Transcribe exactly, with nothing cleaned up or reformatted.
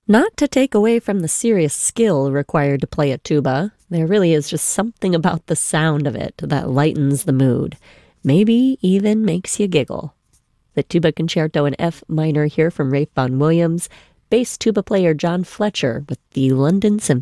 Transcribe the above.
Not to take away from the serious skill required to play a tuba, there really is just something about the sound of it that lightens the mood, maybe even makes you giggle. The Tuba Concerto in F minor here from Ralph Vaughan Williams, bass tuba player John Fletcher with the London Symphony.